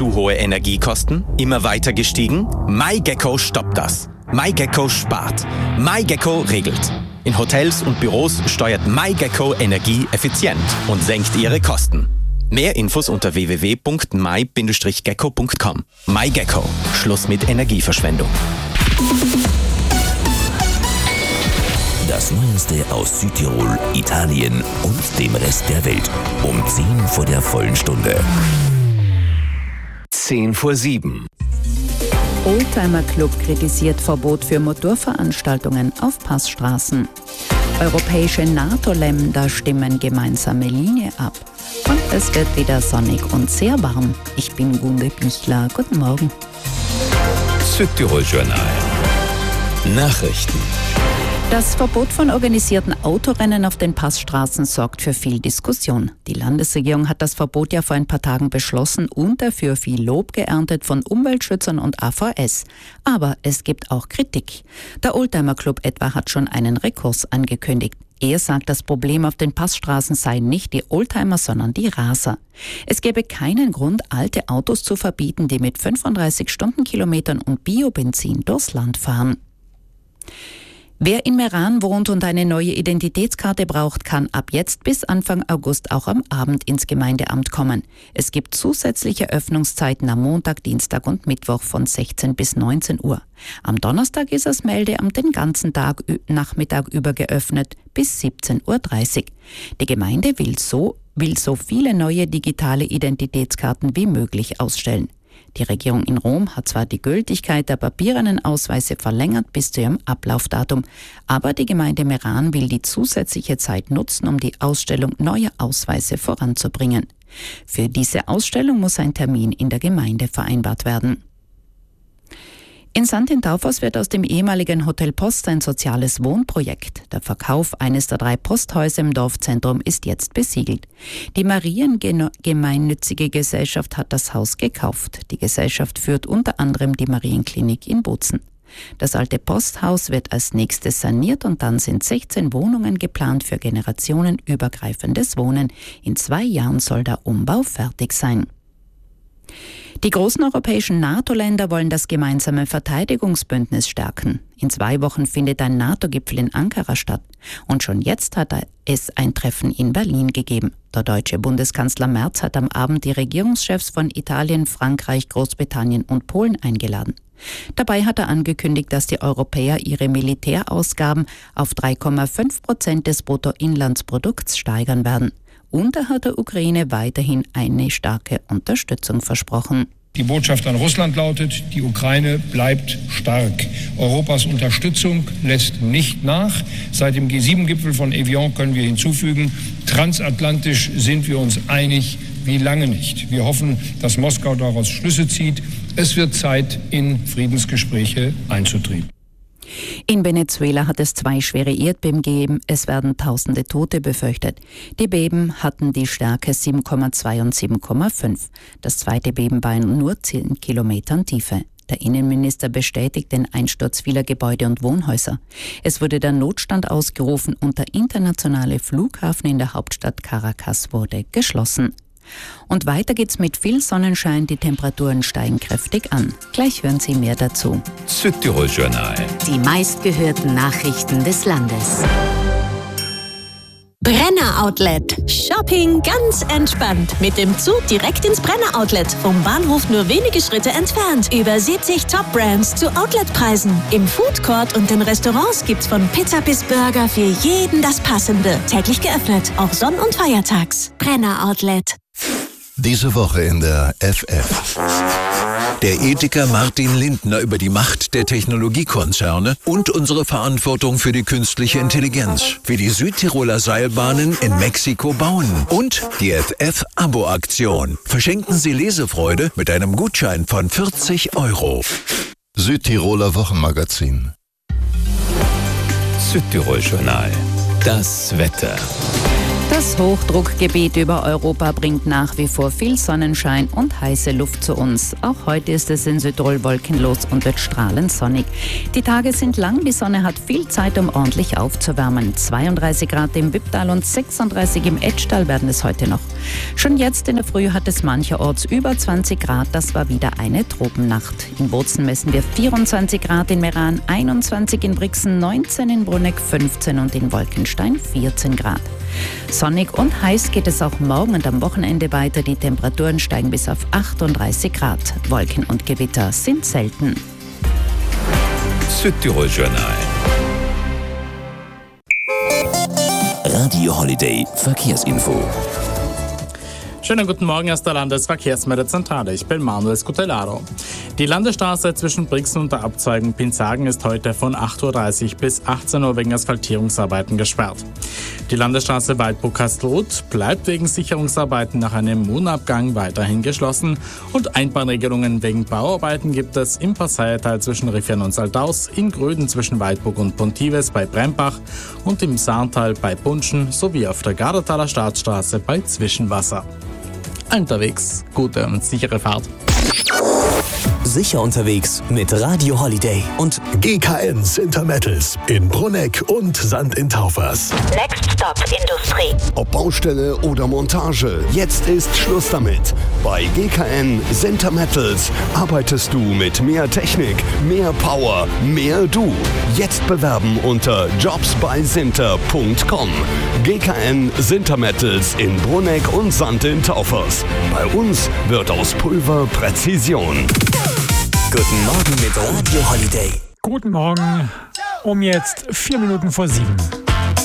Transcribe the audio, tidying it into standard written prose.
Zu hohe Energiekosten? Immer weiter gestiegen? MyGecko stoppt das. MyGecko spart. MyGecko regelt. In Hotels und Büros steuert MyGecko Energie effizient und senkt ihre Kosten. Mehr Infos unter www.my-gecko.com. MyGecko. Schluss mit Energieverschwendung. Das Neueste aus Südtirol, Italien und dem Rest der Welt. Um 10 vor der vollen Stunde. 6:50. Oldtimer Club kritisiert Verbot für Motorveranstaltungen auf Passstraßen. Europäische NATO-Länder stimmen gemeinsame Linie ab. Und es wird wieder sonnig und sehr warm. Ich bin Gunde Bichler. Guten Morgen. Südtirol Journal. Nachrichten. Das Verbot von organisierten Autorennen auf den Passstraßen sorgt für viel Diskussion. Die Landesregierung hat das Verbot ja vor ein paar Tagen beschlossen und dafür viel Lob geerntet von Umweltschützern und AVS. Aber es gibt auch Kritik. Der Oldtimer Club etwa hat schon einen Rekurs angekündigt. Er sagt, das Problem auf den Passstraßen seien nicht die Oldtimer, sondern die Raser. Es gäbe keinen Grund, alte Autos zu verbieten, die mit 35 Stundenkilometern und Biobenzin durchs Land fahren. Wer in Meran wohnt und eine neue Identitätskarte braucht, kann ab jetzt bis Anfang August auch am Abend ins Gemeindeamt kommen. Es gibt zusätzliche Öffnungszeiten am Montag, Dienstag und Mittwoch von 16 bis 19 Uhr. Am Donnerstag ist das Meldeamt den ganzen Nachmittag über geöffnet bis 17:30 Uhr. Die Gemeinde will so viele neue digitale Identitätskarten wie möglich ausstellen. Die Regierung in Rom hat zwar die Gültigkeit der papierenen Ausweise verlängert bis zu ihrem Ablaufdatum, aber die Gemeinde Meran will die zusätzliche Zeit nutzen, um die Ausstellung neuer Ausweise voranzubringen. Für diese Ausstellung muss ein Termin in der Gemeinde vereinbart werden. In St. Taufers wird aus dem ehemaligen Hotel Post ein soziales Wohnprojekt. Der Verkauf eines der 3 Posthäuser im Dorfzentrum ist jetzt besiegelt. Die Mariengemeinnützige Gesellschaft hat das Haus gekauft. Die Gesellschaft führt unter anderem die Marienklinik in Bozen. Das alte Posthaus wird als nächstes saniert und dann sind 16 Wohnungen geplant für generationenübergreifendes Wohnen. In 2 Jahren soll der Umbau fertig sein. Die großen europäischen NATO-Länder wollen das gemeinsame Verteidigungsbündnis stärken. In 2 Wochen findet ein NATO-Gipfel in Ankara statt. Und schon jetzt hat es ein Treffen in Berlin gegeben. Der deutsche Bundeskanzler Merz hat am Abend die Regierungschefs von Italien, Frankreich, Großbritannien und Polen eingeladen. Dabei hat er angekündigt, dass die Europäer ihre Militärausgaben auf 3,5% des Bruttoinlandsprodukts steigern werden. Und er hat der Ukraine weiterhin eine starke Unterstützung versprochen. Die Botschaft an Russland lautet, die Ukraine bleibt stark. Europas Unterstützung lässt nicht nach. Seit dem G7-Gipfel von Evian können wir hinzufügen, transatlantisch sind wir uns einig wie lange nicht. Wir hoffen, dass Moskau daraus Schlüsse zieht. Es wird Zeit, in Friedensgespräche einzutreten. In Venezuela hat es 2 schwere Erdbeben gegeben. Es werden tausende Tote befürchtet. Die Beben hatten die Stärke 7,2 und 7,5. Das zweite Beben war in nur 10 Kilometern Tiefe. Der Innenminister bestätigt den Einsturz vieler Gebäude und Wohnhäuser. Es wurde der Notstand ausgerufen und der internationale Flughafen in der Hauptstadt Caracas wurde geschlossen. Und weiter geht's mit viel Sonnenschein, die Temperaturen steigen kräftig an. Gleich hören Sie mehr dazu. Südtirol Journal. Die meistgehörten Nachrichten des Landes. Brenner Outlet. Shopping ganz entspannt. Mit dem Zug direkt ins Brenner Outlet. Vom Bahnhof nur wenige Schritte entfernt. Über 70 Top-Brands zu Outletpreisen. Im Food Court und den Restaurants gibt's von Pizza bis Burger für jeden das Passende. Täglich geöffnet, auch Sonn- und Feiertags. Brenner Outlet. Diese Woche in der FF. Der Ethiker Martin Lindner über die Macht der Technologiekonzerne und unsere Verantwortung für die künstliche Intelligenz, wie die Südtiroler Seilbahnen in Mexiko bauen und die FF-Abo-Aktion. Verschenken Sie Lesefreude mit einem Gutschein von 40 €. Südtiroler Südtirol Journal. Das Wetter. Das Hochdruckgebiet über Europa bringt nach wie vor viel Sonnenschein und heiße Luft zu uns. Auch heute ist es in Südtirol wolkenlos und wird strahlend sonnig. Die Tage sind lang, die Sonne hat viel Zeit, um ordentlich aufzuwärmen. 32 Grad im Wipptal und 36 im Etschtal werden es heute noch. Schon jetzt in der Früh hat es mancherorts über 20 Grad, das war wieder eine Tropennacht. In Bozen messen wir 24 Grad, in Meran 21, in Brixen 19, in Bruneck 15 und in Wolkenstein 14 Grad. Sonnig und heiß geht es auch morgen und am Wochenende weiter. Die Temperaturen steigen bis auf 38 Grad. Wolken und Gewitter sind selten. Südtirol Journal. Radio Holiday Verkehrsinfo. Schönen guten Morgen aus der Landesverkehrsmeldezentral. Ich bin Manuel Scutellaro. Die Landesstraße zwischen Brixen und der Abzweigung Pinsagen ist heute von 8.30 Uhr bis 18 Uhr wegen Asphaltierungsarbeiten gesperrt. Die Landesstraße Waldburg-Kastelruth bleibt wegen Sicherungsarbeiten nach einem Mohnabgang weiterhin geschlossen und Einbahnregelungen wegen Bauarbeiten gibt es im Passaiertal zwischen Riffian und Saldaus, in Gröden zwischen Waldburg und Pontives bei Brembach und im Saarntal bei Bunschen sowie auf der Gardertaler Staatsstraße bei Zwischenwasser. Unterwegs, gute und sichere Fahrt. Sicher unterwegs mit Radio Holiday und GKN Sintermettels in Bruneck und Sand in Taufers. Next Stop Industrie. Ob Baustelle oder Montage, jetzt ist Schluss damit. Bei GKN Sintermettels arbeitest du mit mehr Technik, mehr Power, mehr du. Jetzt bewerben unter jobsbysinter.com. GKN Sintermettels in Bruneck und Sand in Taufers. Bei uns wird aus Pulver Präzision. Guten Morgen mit Radio Holiday. Guten Morgen, um jetzt 4 Minuten vor 7.